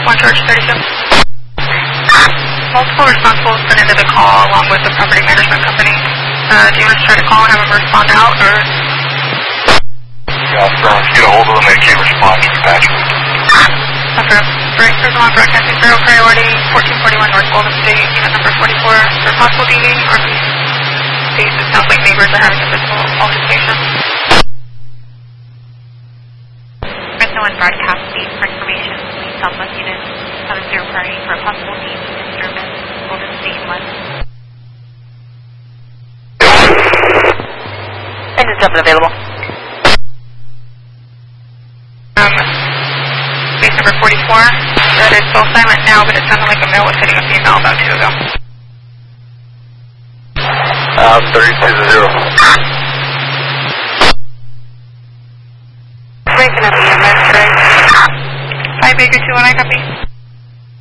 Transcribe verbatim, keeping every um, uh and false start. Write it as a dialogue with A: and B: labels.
A: one George thirty-two. Multiple responsibles sent into the call along with the property management company. Uh, do you want us to try to call and have them respond out, or?
B: Yeah, so let's get a hold of them, they can't respond, dispatch.
A: Okay. Right, there's one broadcasting zero priority, fourteen forty-one North Golden State, unit number forty-four, for possible D V or please, it sounds like neighbors are having a physical altercation.
C: Fresno one broadcast speed for information, please Southwest unit seven zero priority for a possible D V disturbance, Golden State one.
D: Engine seven available.
A: Um, base number forty-four, that is still silent now, but it sounded like a male was hitting a female about two ago.
B: Um, thirty-two to zero.
A: Breaking up E M S today. five Baker two one, I copy.